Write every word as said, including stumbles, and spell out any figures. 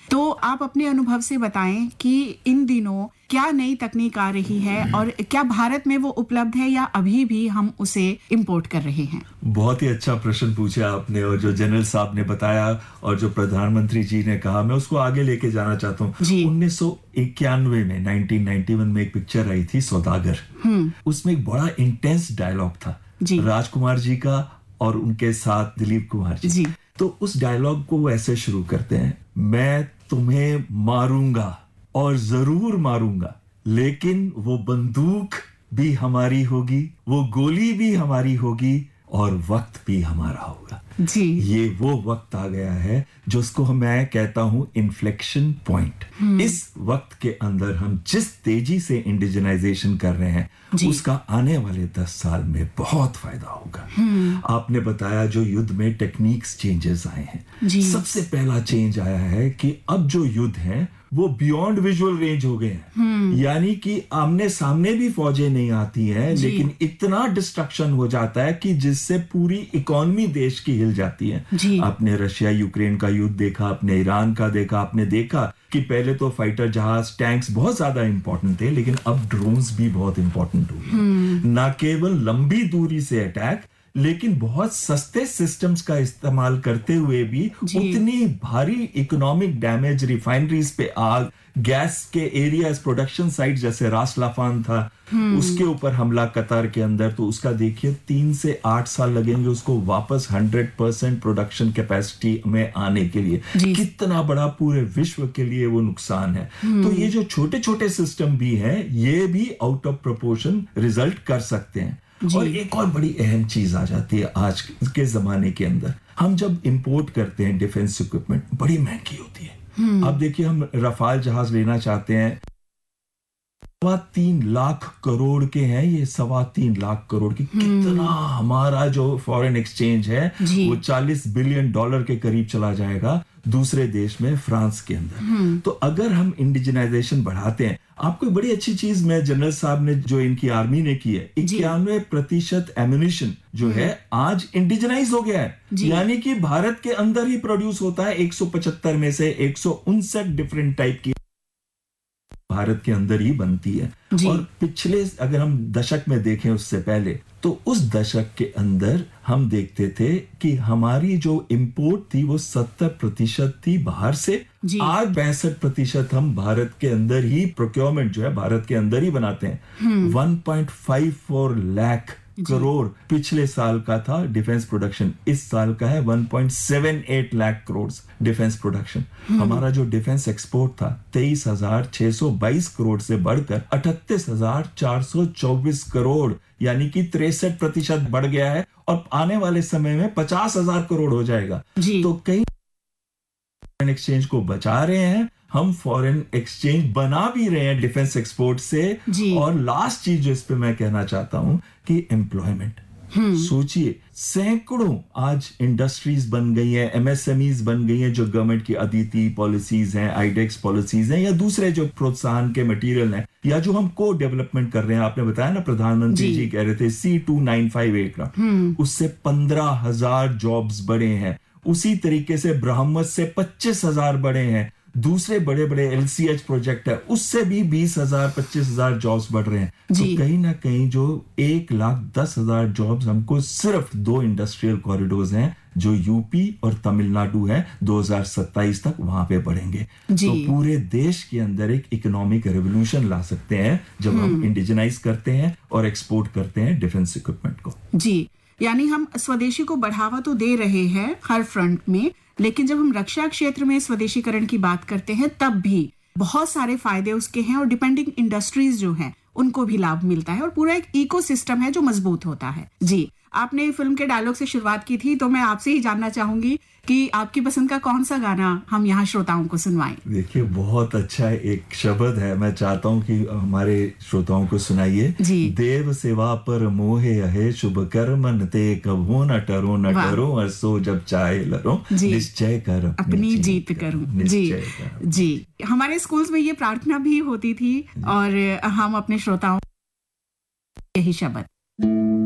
तो आप अपने अनुभव से बताएं कि इन दिनों क्या नई तकनीक आ रही है और क्या भारत में वो उपलब्ध है या अभी भी हम उसे इंपोर्ट कर रहे हैं? बहुत ही अच्छा प्रश्न पूछा आपने, और जो जनरल साहब ने बताया और जो प्रधानमंत्री जी ने कहा, मैं उसको आगे लेके जाना चाहता हूँ। उन्नीस सौ इक्यानवे में उन्नीस सौ इक्यानवे में एक पिक्चर आई थी सौदागर। उसमें एक बड़ा इंटेंस डायलॉग था राजकुमार जी का और उनके साथ दिलीप कुमार जी, जी। तो उस डायलॉग को वो ऐसे शुरू करते हैं, मैं तुम्हें मारूंगा और जरूर मारूंगा, लेकिन वो बंदूक भी हमारी होगी, वो गोली भी हमारी होगी और वक्त भी हमारा होगा। जी। ये वो वक्त आ गया है जो उसको मैं कहता हूं इन्फ्लेक्शन पॉइंट। इस वक्त के अंदर हम जिस तेजी से इंडिजिनाइजेशन कर रहे हैं, उसका आने वाले दस साल में बहुत फायदा होगा। आपने बताया जो युद्ध में टेक्निक्स चेंजेस आए हैं, सबसे पहला चेंज आया है कि अब जो युद्ध है वो बियॉन्ड विजुअल रेंज हो गए हैं। यानी कि आमने सामने भी फौजें नहीं आती हैं, लेकिन इतना डिस्ट्रक्शन हो जाता है कि जिससे पूरी इकोनॉमी देश की हिल जाती है। आपने रशिया यूक्रेन का युद्ध देखा, आपने ईरान का देखा, आपने देखा कि पहले तो फाइटर जहाज टैंक्स बहुत ज्यादा इंपॉर्टेंट थे, लेकिन अब ड्रोन्स भी बहुत इंपॉर्टेंट हो गए। ना केवल लंबी दूरी से अटैक, लेकिन बहुत सस्ते सिस्टम्स का इस्तेमाल करते हुए भी उतनी भारी इकोनॉमिक डैमेज, रिफाइनरीज पे आग, गैस के एरियाज, प्रोडक्शन साइट जैसे रास लाफान था, उसके ऊपर हमला कतार के अंदर, तो उसका देखिए तीन से आठ साल लगेंगे उसको वापस हंड्रेड परसेंट प्रोडक्शन कैपेसिटी में आने के लिए। कितना बड़ा पूरे विश्व के लिए वो नुकसान है। तो ये जो छोटे छोटे सिस्टम भी हैं, ये भी आउट ऑफ प्रोपोर्शन रिजल्ट कर सकते हैं। और एक और बड़ी अहम चीज आ जाती है आज के जमाने के अंदर, हम जब इंपोर्ट करते हैं डिफेंस इक्विपमेंट, बड़ी महंगी होती है। अब देखिए हम रफाल जहाज लेना चाहते हैं, सवा तीन लाख करोड़ के हैं ये, सवा तीन लाख करोड़ की। कितना हमारा जो फॉरेन एक्सचेंज है वो चालीस बिलियन डॉलर के करीब चला जाएगा दूसरे देश में, फ्रांस के अंदर। तो अगर हम इंडिजिनाइजेशन बढ़ाते हैं, आपको एक बड़ी अच्छी चीज मैं जनरल साहब ने जो इनकी आर्मी ने की है, इक्यानवे प्रतिशत एम्युनिशन जो है आज इंडिजिनाइज हो गया है। यानी कि भारत के अंदर ही प्रोड्यूस होता है। एक सौ पचहत्तर में से एक सौ उनसठ डिफरेंट टाइप की भारत के अंदर ही बनती है। और पिछले अगर हम दशक में देखें उससे पहले, तो उस दशक के अंदर हम देखते थे कि हमारी जो इंपोर्ट थी वो सत्तर प्रतिशत थी बाहर से। आज पैंसठ प्रतिशत हम भारत के अंदर ही प्रोक्योरमेंट जो है भारत के अंदर ही बनाते हैं। One point five four lakh crore पिछले साल का था डिफेंस प्रोडक्शन, इस साल का है one point seven eight lakh crore defence production. हमारा जो डिफेंस एक्सपोर्ट था तेईस हजार छह सौ बाईस करोड़ से बढ़कर अठतीस हजार चार सौ चौबीस करोड़, यानी कि तिरसठ प्रतिशत बढ़ गया है, और आने वाले समय में पचास हजार करोड़ हो जाएगा। तो कई फॉरेन एक्सचेंज को बचा रहे हैं हम, फॉरेन एक्सचेंज बना भी रहे हैं डिफेंस एक्सपोर्ट से। और लास्ट चीज जो इस पे मैं कहना चाहता हूं कि एम्प्लॉयमेंट, सोचिए सैकड़ों आज इंडस्ट्रीज बन गई हैं, एमएसएमईज बन गई हैं, जो गवर्नमेंट की अदिति पॉलिसीज हैं, आईडेक्स पॉलिसीज हैं, या दूसरे जो प्रोत्साहन के मटेरियल हैं, या जो हम को डेवलपमेंट कर रहे हैं। आपने बताया ना, प्रधानमंत्री जी, जी कह रहे थे सी टू नाइन फाइव एट का, उससे पंद्रह हजार जॉब्स बढ़े हैं। उसी तरीके से ब्रह्मस से पच्चीस हजार बढ़े हैं। दूसरे बड़े बड़े एलसीएच प्रोजेक्ट है, उससे भी बीस हजार पच्चीस हजार जॉब्स बढ़ रहे हैं। तो कहीं ना कहीं जो एक लाख दस हजार जॉब्स हमको सिर्फ दो इंडस्ट्रियल कॉरिडोर्स हैं जो यूपी और तमिलनाडु है, दो हजार सत्ताईस तक वहां पे बढ़ेंगे। तो पूरे देश के अंदर एक इकोनॉमिक रेवोल्यूशन ला सकते हैं जब हम इंडिजिनाइज करते हैं और एक्सपोर्ट करते हैं डिफेंस इक्विपमेंट को। जी, यानी हम स्वदेशी को बढ़ावा तो दे रहे हैं हर फ्रंट में, लेकिन जब हम रक्षा क्षेत्र में स्वदेशीकरण की बात करते हैं तब भी बहुत सारे फायदे उसके हैं, और डिपेंडिंग इंडस्ट्रीज जो हैं उनको भी लाभ मिलता है, और पूरा एक इकोसिस्टम है जो मजबूत होता है। जी, आपने फिल्म के डायलॉग से शुरुआत की थी, तो मैं आपसे ही जानना चाहूंगी कि आपकी पसंद का कौन सा गाना हम यहाँ श्रोताओं को सुनवाएं। देखिए, बहुत अच्छा एक शब्द है, मैं चाहता हूँ कि हमारे श्रोताओं को सुनाइए। देव सेवा पर मोहे है, शुभ कर्मन ते कभो न टरो न टरो, और सो जब चाहे लरो, निश्चय कर अपनी जीत करूं। जी जी, हमारे स्कूल्स में ये प्रार्थना भी होती थी, और हम अपने श्रोताओं यही शब्द